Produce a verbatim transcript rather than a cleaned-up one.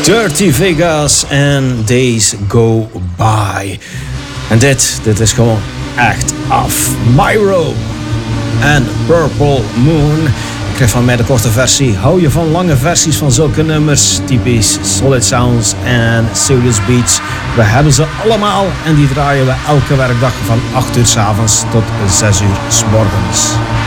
Dirty Vegas en Days Go By. En dit, dit is gewoon echt af. Myro en Purple Moon. Ik krijg van mij de korte versie. Hou je van lange versies van zulke nummers? Typisch Solid Sounds en Serious Beats. We hebben ze allemaal en die draaien we elke werkdag van acht uur 's avonds tot zes uur 's morgens.